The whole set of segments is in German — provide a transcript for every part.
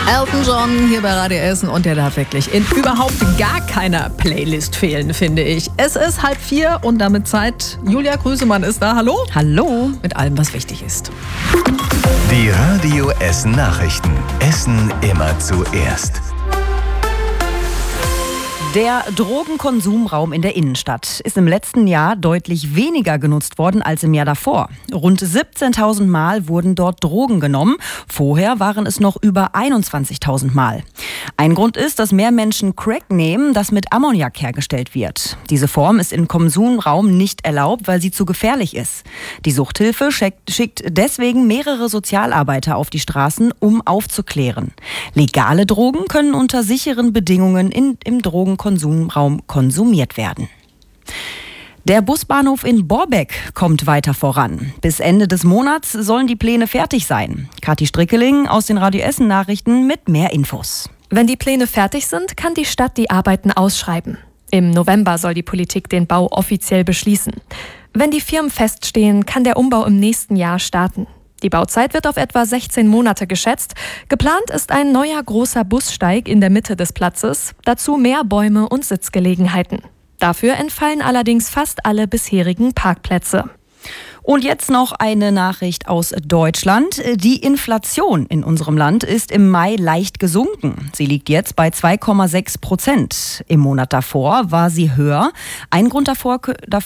Elton John hier bei Radio Essen und der darf wirklich in überhaupt gar keiner Playlist fehlen, finde ich. Es ist 3:30 und damit Zeit. Julia Grüsemann ist da. Hallo? Hallo. Mit allem, was wichtig ist. Die Radio Essen Nachrichten. Essen immer zuerst. Der Drogenkonsumraum in der Innenstadt ist im letzten Jahr deutlich weniger genutzt worden als im Jahr davor. Rund 17.000 Mal wurden dort Drogen genommen. Vorher waren es noch über 21.000 Mal. Ein Grund ist, dass mehr Menschen Crack nehmen, das mit Ammoniak hergestellt wird. Diese Form ist im Konsumraum nicht erlaubt, weil sie zu gefährlich ist. Die Suchthilfe schickt deswegen mehrere Sozialarbeiter auf die Straßen, um aufzuklären. Legale Drogen können unter sicheren Bedingungen im Drogenkonsumraum konsumiert werden. Der Busbahnhof in Borbeck kommt weiter voran. Bis Ende des Monats sollen die Pläne fertig sein. Kathi Strickeling aus den Radio Essen Nachrichten mit mehr Infos. Wenn die Pläne fertig sind, kann die Stadt die Arbeiten ausschreiben. Im November soll die Politik den Bau offiziell beschließen. Wenn die Firmen feststehen, kann der Umbau im nächsten Jahr starten. Die Bauzeit wird auf etwa 16 Monate geschätzt. Geplant ist ein neuer großer Bussteig in der Mitte des Platzes, dazu mehr Bäume und Sitzgelegenheiten. Dafür entfallen allerdings fast alle bisherigen Parkplätze. Und jetzt noch eine Nachricht aus Deutschland. Die Inflation in unserem Land ist im Mai leicht gesunken. Sie liegt jetzt bei 2,6%. Im Monat davor war sie höher. Ein Grund dafür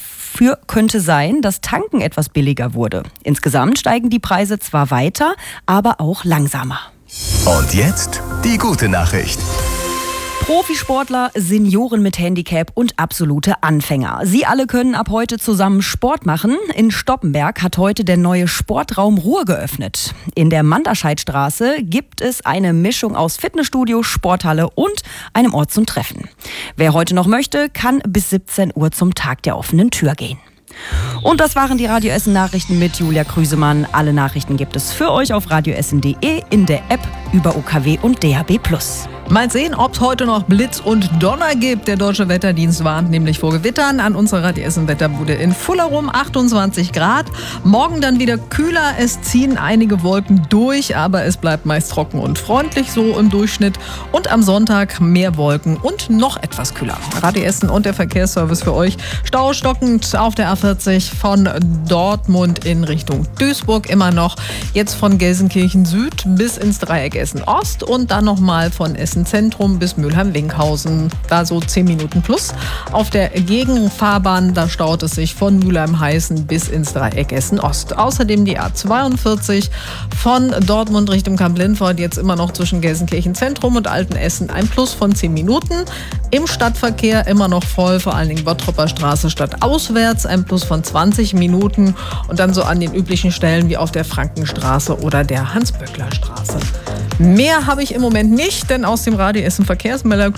könnte sein, dass Tanken etwas billiger wurde. Insgesamt steigen die Preise zwar weiter, aber auch langsamer. Und jetzt die gute Nachricht. Profisportler, Senioren mit Handicap und absolute Anfänger. Sie alle können ab heute zusammen Sport machen. In Stoppenberg hat heute der neue Sportraum Ruhr geöffnet. In der Manderscheidstraße gibt es eine Mischung aus Fitnessstudio, Sporthalle und einem Ort zum Treffen. Wer heute noch möchte, kann bis 17 Uhr zum Tag der offenen Tür gehen. Und das waren die Radio Essen Nachrichten mit Julia Grüsemann. Alle Nachrichten gibt es für euch auf radioessen.de, in der App, über UKW und DAB+. Mal sehen, ob es heute noch Blitz und Donner gibt. Der Deutsche Wetterdienst warnt nämlich vor Gewittern an unserer Radio Essen Wetterbude in Fullerum, 28 Grad. Morgen dann wieder kühler. Es ziehen einige Wolken durch, aber es bleibt meist trocken und freundlich, so im Durchschnitt. Und am Sonntag mehr Wolken und noch etwas kühler. Radio Essen und der Verkehrsservice für euch. Stau stockend auf der A40 von Dortmund in Richtung Duisburg immer noch. Jetzt von Gelsenkirchen Süd bis ins Dreieck Essen Ost und dann nochmal von Essen Zentrum bis Mülheim-Winkhausen, da so 10 Minuten plus. Auf der Gegenfahrbahn, da staut es sich von Mülheim-Heißen bis ins Dreieck Essen-Ost. Außerdem die A42 von Dortmund Richtung Kamp-Lintfort, jetzt immer noch zwischen Gelsenkirchen Zentrum und Altenessen ein Plus von 10 Minuten. Im Stadtverkehr immer noch voll, vor allen Dingen Bottropper Straße stadtauswärts, ein Plus von 20 Minuten und dann so an den üblichen Stellen wie auf der Frankenstraße oder der Hans-Böckler-Straße. Mehr habe ich im Moment nicht, denn aus dem Radio Essen Verkehrsmelder